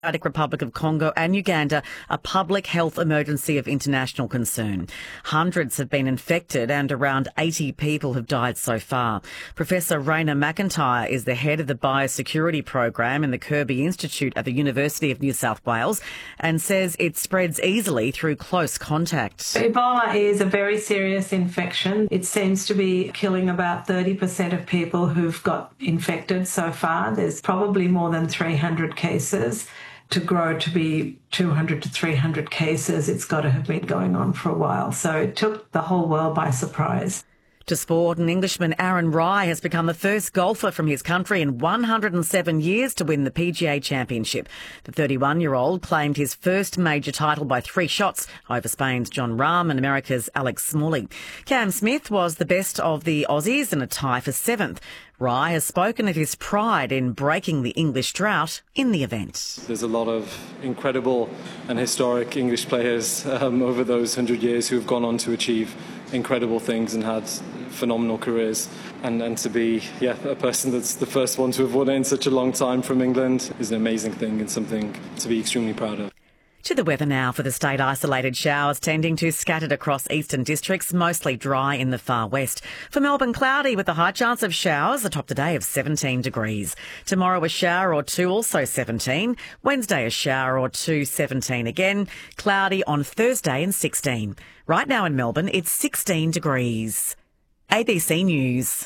Democratic Republic of Congo and Uganda a public health emergency of international concern. Hundreds have been infected and around 80 people have died so far. Professor Raina McIntyre is the head of the biosecurity program in the Kirby Institute at the University of New South Wales and says it spreads easily through close contact. Ebola is a very serious infection. It seems to be killing about 30% of people who've got infected so far. There's probably more than 300 cases. To grow to be 200 to 300 cases, it's got to have been going on for a while. So it took the whole world by surprise. To sport, and Englishman Aaron Rai has become the first golfer from his country in 107 years to win the PGA Championship. The 31-year-old claimed his first major title by 3 shots over Spain's Jon Rahm and America's Alex Smalley. Cam Smith was the best of the Aussies in a tie for 7th. Rai has spoken of his pride in breaking the English drought in the event. There's a lot of incredible and historic English players over those 100 years who have gone on to achieve incredible things and had phenomenal careers. And to be a person that's the first one to have won it in such a long time from England is an amazing thing and something to be extremely proud of. To the weather now for the state. Isolated showers tending to scattered across eastern districts, mostly dry in the far west. For Melbourne, cloudy with a high chance of showers, a top today of 17 degrees. Tomorrow a shower or 2, also 17. Wednesday a shower or 2, 17 again. Cloudy on Thursday and 16. Right now in Melbourne, it's 16 degrees. ABC News.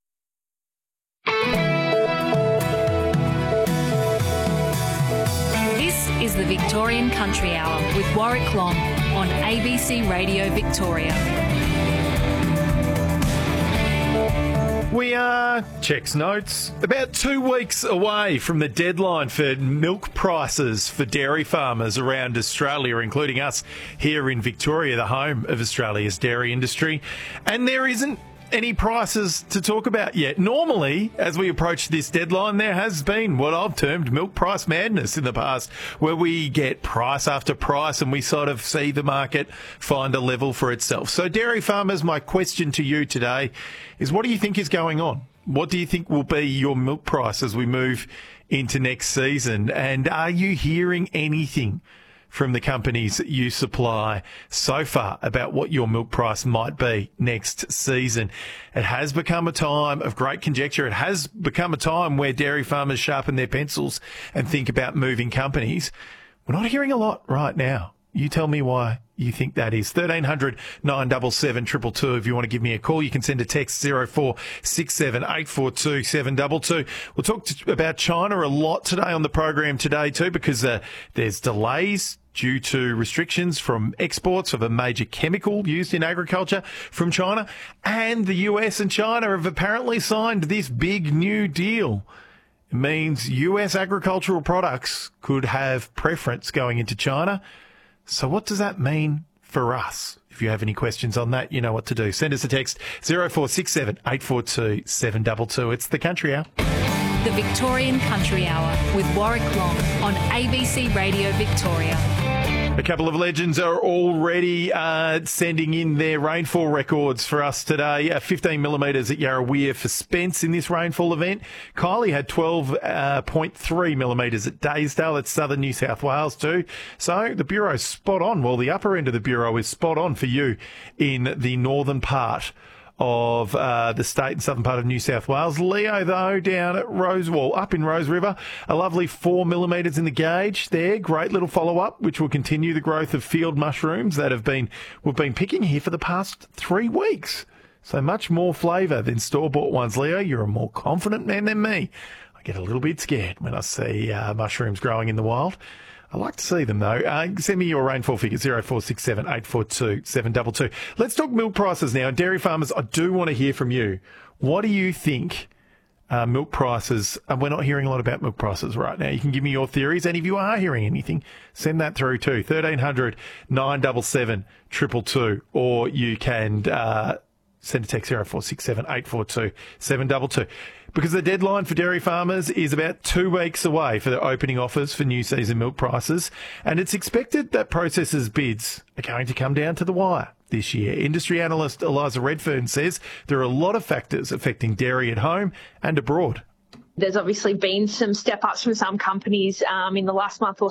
Is the Victorian Country Hour with Warwick Long on ABC Radio Victoria. We are, checks notes, about 2 weeks away from the deadline for milk prices for dairy farmers around Australia, including us here in Victoria, the home of Australia's dairy industry. And there isn't any prices to talk about yet. Normally, as we approach this deadline, there has been what I've termed milk price madness in the past, where we get price after price and we sort of see the market find a level for itself. So, dairy farmers, my question to you today is, what do you think is going on? What do you think will be your milk price as we move into next season? And are you hearing anything from the companies that you supply so far about what your milk price might be next season? It has become a time of great conjecture. It has become a time where dairy farmers sharpen their pencils and think about moving companies. We're not hearing a lot right now. You tell me why you think that is. 1300 977 222. If you want to give me a call, you can send a text 0467 842 722. We'll talk about China a lot today on the program today too, because there's delays due to restrictions from exports of a major chemical used in agriculture from China. And the US and China have apparently signed this big new deal. It means US agricultural products could have preference going into China. So what does that mean for us? If you have any questions on that, you know what to do. Send us a text 0467 842 722. It's the Country Hour. The Victorian Country Hour with Warwick Long on ABC Radio Victoria. A couple of legends are already sending in their rainfall records for us today. 15 millimetres at Yarrawira for Spence in this rainfall event. Kylie had 12.3 millimetres at Daysdale. That's southern New South Wales too. So the Bureau's spot on. Well, the upper end of the Bureau is spot on for you in the northern part of the state and southern part of New South Wales. Leo, though, down at up in Rose River, a lovely 4 millimetres in the gauge there. Great little follow-up, which will continue the growth of field mushrooms that we've been picking here for the past 3 weeks. So much more flavour than store-bought ones. Leo, you're a more confident man than me. I get a little bit scared when I see mushrooms growing in the wild. I like to see them, though. Send me your rainfall figure, 0467 842 722. Let's talk milk prices now. Dairy farmers, I do want to hear from you. What do you think milk prices, and we're not hearing a lot about milk prices right now. You can give me your theories, and if you are hearing anything, send that through too. 1300 977 222, or you can send a text 0467 842 722. Because the deadline for dairy farmers is about 2 weeks away for the opening offers for new season milk prices, and it's expected that processors' bids are going to come down to the wire this year. Industry analyst Eliza Redfern says there are a lot of factors affecting dairy at home and abroad. There's obviously been some step-ups from some companies in the last month or